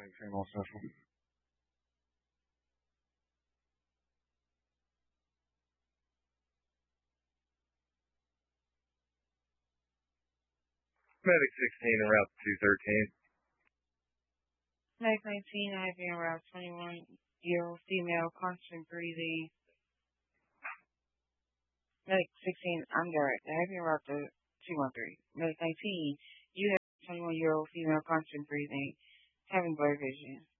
female special. Medic 16 and route 213. Medic 19, I have you en route 21-year-old female, constant breathing. Medic 16, I'm direct. I have you en route to 213. Medic 19, you have 21-year-old female, constant breathing, having blurred vision.